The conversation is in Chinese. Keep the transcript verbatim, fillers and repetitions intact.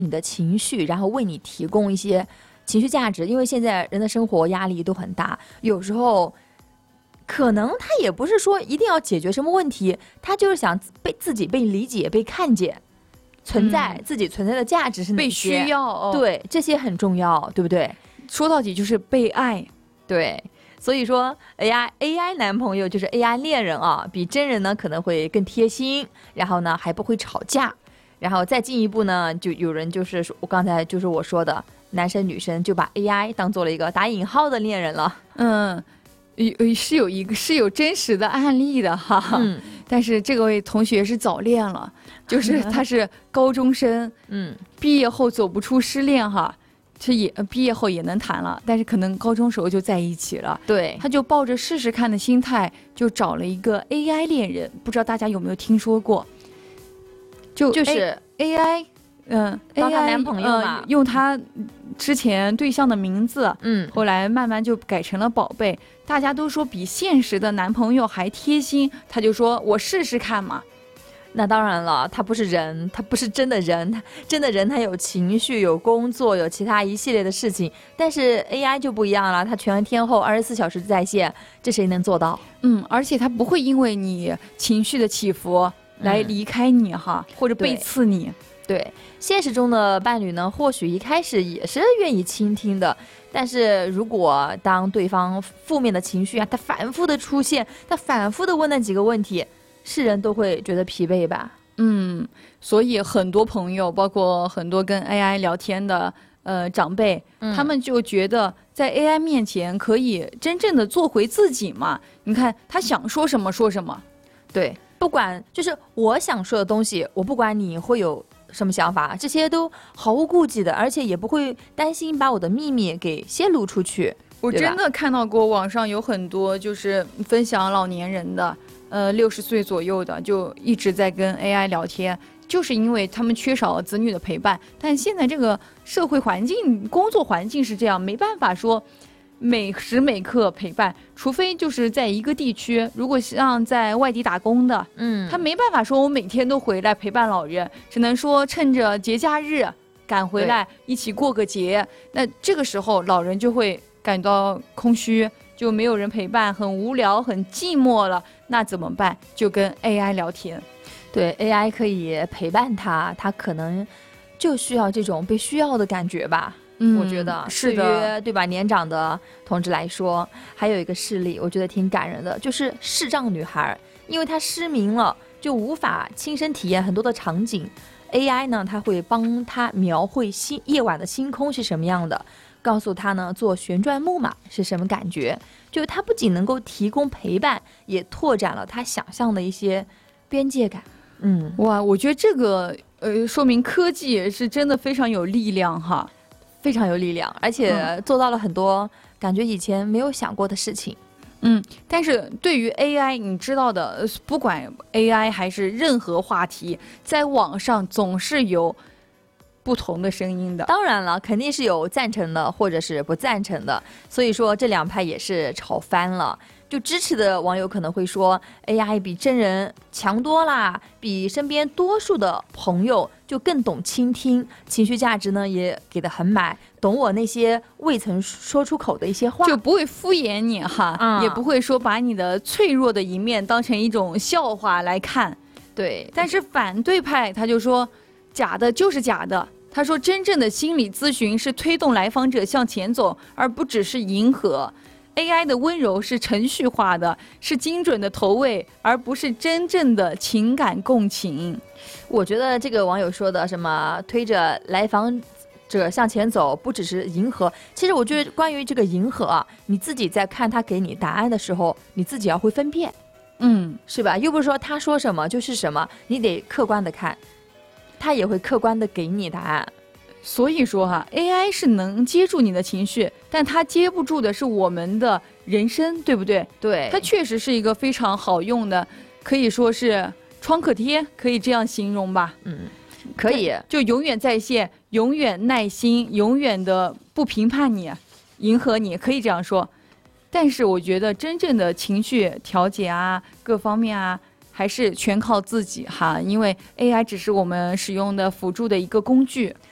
你的情绪，然后为你提供一些情绪价值。因为现在人的生活压力都很大，有时候可能他也不是说一定要解决什么问题，他就是想被自己被理解、被看见，存在、嗯、自己存在的价值是哪些， 被需要、哦、 对，这些很重要，对不对？ 说到底就是被爱。 对，所以说 A I A I 男朋友就是 A I 恋人啊，比真人呢可能会更贴心，然后呢还不会吵架，然后再进一步呢，就有人就是我刚才就是我说的，男生女生就把 A I 当做了一个打引号的恋人了。 嗯，是有一个是有真实的案例的哈，嗯，但是这位同学是早恋了，就是他是高中生，嗯，毕业后走不出失恋哈。这也毕业后也能谈了，但是可能高中时候就在一起了。 对， 他就抱着试试看的心态，就找了一个 A I 恋人，不知道大家有没有听说过？就就是 A I， 嗯， 当他男朋友嘛、 呃，用他之前对象的名字，嗯，后来慢慢就改成了宝贝。大家都说比现实的男朋友还贴心，他就说我试试看嘛。 那当然了，他不是人，他不是真的人，他真的人他有情绪，有工作，有其他一系列的事情。但是 A I 就不一样了，他全天候二十四小时在线，这谁能做到？ 嗯，而且他不会因为你情绪的起伏来离开你哈、嗯，或者背刺你。 对，对，现实中的伴侣呢，或许一开始也是愿意倾听的，但是如果当对方负面的情绪啊，他反复的出现，他反复的问那几个问题，是人都会觉得疲惫吧。 嗯，所以很多朋友包括很多跟 A I 聊天的呃长辈、嗯、他们就觉得在 A I 面前可以真正的做回自己嘛，你看他想说什么说什么。 对，不管就是我想说的东西，我不管你会有什么想法，这些都毫无顾忌的，而且也不会担心把我的秘密给泄露出去。 我真的看到过网上有很多就是分享老年人的呃，六十岁左右的就一直在跟 A I 聊天，就是因为他们缺少子女的陪伴。但现在这个社会环境、工作环境是这样，没办法说每时每刻陪伴，除非就是在一个地区，如果像在外地打工的，嗯，他没办法说我每天都回来陪伴老人，只能说趁着节假日赶回来一起过个节。那这个时候老人就会感到空虚，就没有人陪伴，很无聊很寂寞了，那怎么办？就跟 A I 聊天。 对， A I 可以陪伴他，他可能就需要这种被需要的感觉吧。嗯，我觉得是的， 对吧？年长的同志来说，还有一个事例我觉得挺感人的，就是视障女孩，因为她失明了，就无法亲身体验很多的场景。 A I 呢，它会帮她描绘星夜晚的星空是什么样的，告诉他呢坐旋转木马是什么感觉，就是他不仅能够提供陪伴，也拓展了他想象的一些边界感。嗯， 哇，我觉得这个呃说明科技是真的非常有力量哈， 非常有力量，而且做到了很多感觉以前没有想过的事情。 嗯，但是对于 A I 你知道的，不管 A I 还是任何话题，在网上总是有不同的声音的。 当然了，肯定是有赞成的或者是不赞成的，所以说这两派也是吵翻了。就支持的网友可能会说 A I 比真人强多啦，比身边多数的朋友就更懂倾听，情绪价值呢也给得很满，懂我那些未曾说出口的一些话， 就不会敷衍你哈、嗯、也不会说把你的脆弱的一面当成一种笑话来看。 对， 但是反对派他就说假的就是假的，他说真正的心理咨询是推动来访者向前走，而不只是迎合。 A I 的温柔是程序化的，是精准的投喂，而不是真正的情感共情。 我觉得这个网友说的什么推着来访者向前走不只是迎合，其实我觉得关于这个迎合啊，你自己在看他给你答案的时候，你自己要会分辨， 嗯， 是吧？又不是说他说什么就是什么，你得客观的看，他也会客观的给你答案。 所以说哈 ，A I 是能接住你的情绪，但它接不住的是我们的人生，对不对？ 对， 它确实是一个非常好用的，可以说是创可贴，可以这样形容吧？ 嗯，可以， 就永远在线，永远耐心，永远的不评判你，迎合你，可以这样说。但是我觉得真正的情绪调节啊，各方面啊，还是全靠自己哈，因为 A I 只是我们使用的辅助的一个工具。